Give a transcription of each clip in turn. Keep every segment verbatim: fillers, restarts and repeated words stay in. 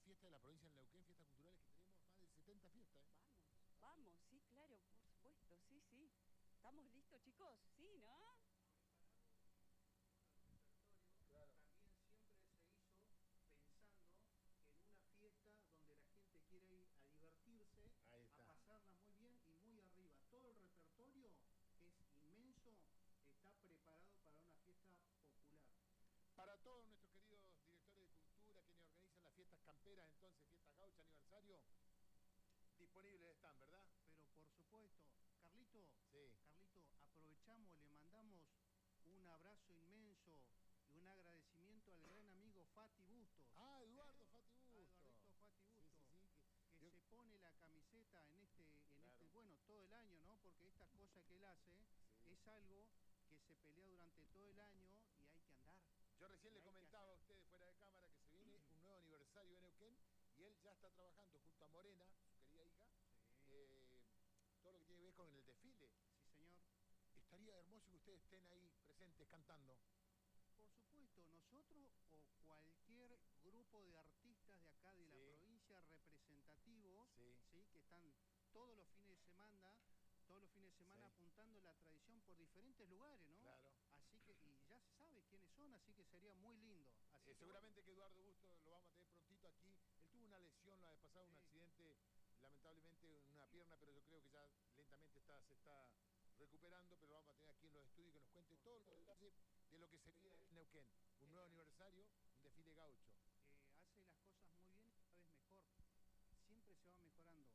fiesta de la provincia de Neuquén, fiestas culturales que tenemos más de setenta fiestas, ¿eh? Vamos, vamos, sí, claro, por supuesto, sí, sí. ¿Estamos listos, chicos? Sí, ¿no? Claro. También siempre se hizo pensando en una fiesta donde la gente quiere ir a divertirse, a pasarla muy bien y muy arriba. Todo el repertorio, que es inmenso, está preparado para una fiesta popular. Para todos nuestros queridos directores de cultura, quienes organizan las fiestas camperas, entonces, fiestas gaucha, aniversario, disponibles están, ¿verdad? Pero por supuesto. Carlito, sí. Carlito, aprovechamos, le mandamos un abrazo inmenso y un agradecimiento al gran amigo Fati Bustos. Ah, Eduardo ¿eh? Fati Bustos. A Eduardo Fati Bustos. Sí, sí, sí, que que yo... se pone la camiseta en este, en claro. este, bueno, todo el año, ¿no? Porque estas cosas que él hace sí. es algo que se pelea durante todo el año y hay que andar. Yo recién le comentaba a ustedes fuera de cámara que se viene un nuevo aniversario de Neuquén y él ya está trabajando junto a Morena, su querida hija, sí. eh, todo lo que tiene que ver con el desfile. Sí, señor. Estaría hermoso que ustedes estén ahí presentes cantando. Por supuesto, nosotros o cualquier grupo de artistas de acá de sí. la provincia representativos, sí. ¿sí? que están todos los fines de semana, todos los fines de semana sí. apuntando la tradición por diferentes lugares, ¿no? Claro. Así que, y ya se sabe quiénes son, así que sería muy lindo. Así eh, que seguramente bueno. que Eduardo Bustos lo vamos a tener prontito aquí. Él tuvo una lesión la vez pasada, sí. un accidente, lamentablemente en una pierna, pero yo creo que ya lentamente está, se está recuperando, pero lo vamos a tener aquí en los estudios que nos cuente por todo lo de, de lo que se viene en Neuquén. Un nuevo aniversario, un desfile gaucho. Eh, hace las cosas muy bien y cada vez mejor. Siempre se va mejorando.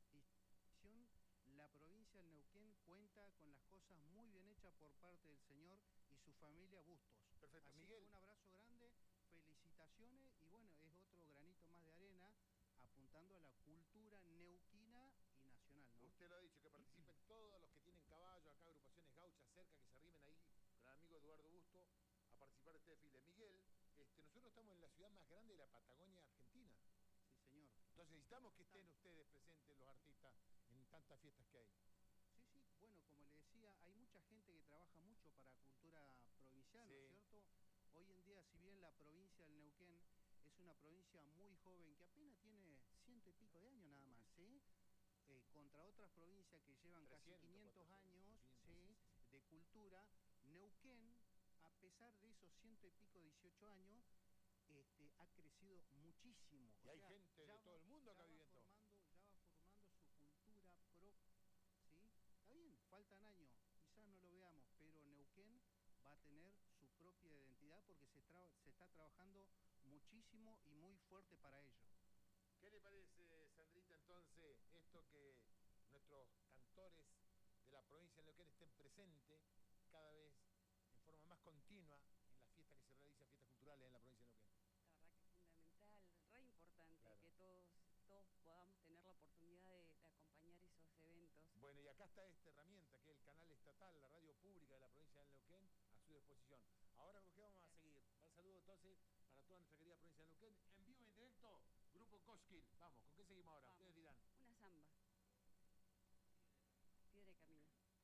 La provincia del Neuquén cuenta con las cosas muy bien hechas por parte del señor y su familia Bustos. Perfecto, Así Miguel. que un abrazo grande, felicitaciones y bueno, es otro granito más de arena apuntando a la cultura neuquina y nacional, ¿no? Usted lo ha dicho, que participen todos los que tienen caballos, acá agrupaciones gauchas cerca, que se arrimen ahí con el amigo Eduardo Bustos a participar de este desfile. Miguel, este, nosotros estamos en la ciudad más grande de la Patagonia Argentina. Sí, señor. Entonces necesitamos que estén ustedes presentes, los artistas, en tantas fiestas que hay. Sí, sí, bueno, como le decía, hay mucha gente que trabaja mucho para cultura provincial, sí. ¿no es cierto? Hoy en día, si bien la provincia del Neuquén es una provincia muy joven, que apenas tiene ciento y pico de años nada más, ¿sí? Eh, contra otras provincias que llevan trescientos, casi quinientos cuatrocientos, años quinientos, ¿sí? Sí, sí. de cultura, Neuquén, a pesar de esos ciento y pico, dieciocho años, Este, ha crecido muchísimo. Y o hay sea, gente de va, todo el mundo acá va viviendo. Formando, ya va formando su cultura propia, ¿sí? Está bien, faltan años, quizás no lo veamos, pero Neuquén va a tener su propia identidad porque se, se está trabajando muchísimo y muy fuerte para ello. ¿Qué le parece, Sandrita, entonces, esto que nuestros cantores de la provincia de Neuquén estén presentes cada vez en forma más continua en las fiestas que se realizan, fiestas culturales en la provincia de Neuquén? La verdad que es fundamental, re importante claro. que todos, todos podamos tener la oportunidad de, de acompañar esos eventos. Bueno, y acá está esta herramienta que es el canal estatal, la radio pública de la provincia de Neuquén, a su disposición. Ahora, ¿con qué vamos a seguir? Un saludo entonces para toda nuestra querida provincia de Neuquén. En vivo y en directo, Grupo Koskil. Vamos, ¿con qué seguimos ahora? Vamos. Ustedes dirán. Una samba. Piedra de camino.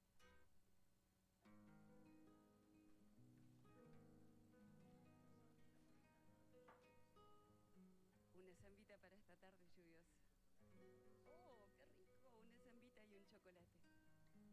Una zambita para esta tarde lluviosa. Oh, qué rico, una zambita y un chocolate.